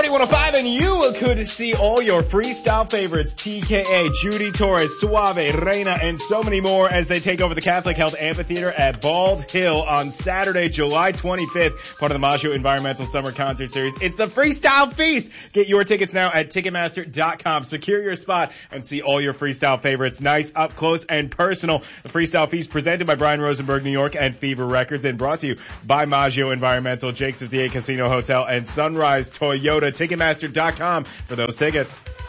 Magic 105, and you could see all your freestyle favorites, TKA, Judy Torres, Suave, Reina, and so many more as they take over the Catholic Health Amphitheater at Bald Hill on Saturday, July 25th, part of the Maggio Environmental Summer Concert Series. It's the Freestyle Feast! Get your tickets now at Ticketmaster.com. Secure your spot and see all your freestyle favorites nice, up close, and personal. The Freestyle Feast presented by Brian Rosenberg, New York, and Fever Records, and brought to you by Maggio Environmental, Jake's 58 Casino Hotel, and Sunrise Toyota. Ticketmaster.com for those tickets.